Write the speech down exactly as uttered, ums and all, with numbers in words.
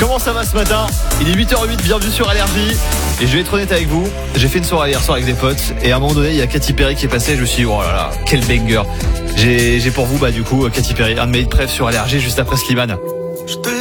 Comment ça va ce matin? Il est huit heures huit, bienvenue sur Allergie. Et je vais être honnête avec vous, j'ai fait une soirée hier soir avec des potes. Et à un moment donné, il y a Katy Perry qui est passée. Je me suis dit, oh là là, quel banger. J'ai, j'ai pour vous, bah du coup, Katy Perry, un de mes hits préf sur Allergie, juste après Slimane. Je te